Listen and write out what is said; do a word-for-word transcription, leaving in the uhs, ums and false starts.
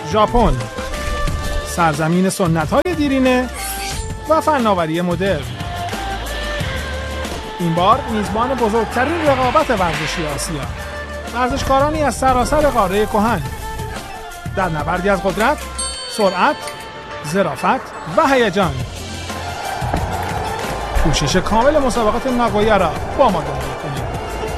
ژاپن، سرزمین سنت‌های دیرینه و فناوری مدرن. این بار میزبان بزرگترین رقابت ورزشی آسیا، ورزشکارانی از سراسر قاره کهن در نبردی از قدرت، سرعت، ظرافت و هیجان. کوشش کامل مسابقات ناگویا را با ما دارید.